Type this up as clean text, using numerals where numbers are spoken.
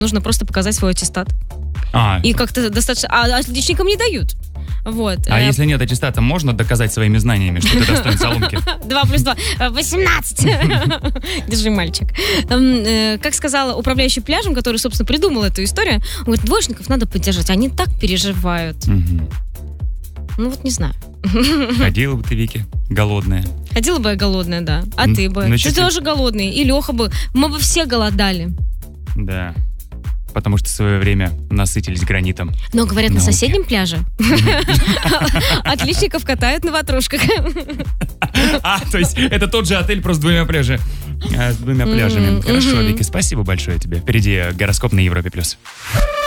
нужно просто показать свой аттестат. И как-то достаточно... А отличникам не дают. Вот. А если нет аттестата, можно доказать своими знаниями, что ты достоин соломки? 2 плюс 2. 18. Держи, мальчик. Как сказала управляющий пляжем, который, собственно, придумал эту историю, он говорит, двоечников надо поддержать. Они так переживают. Ну вот не знаю. Ходила бы ты, Вики, голодная. Ходила бы я голодная, да. А ты бы? Ты тоже голодный. И Леха бы. Мы бы все голодали. Да. Потому что в свое время насытились гранитом. Но, говорят, на соседнем пляже отличников катают на ватрушках. То есть это тот же отель, просто с двумя пляжами. Хорошо, Вики, спасибо большое тебе. Впереди гороскоп на Европе+.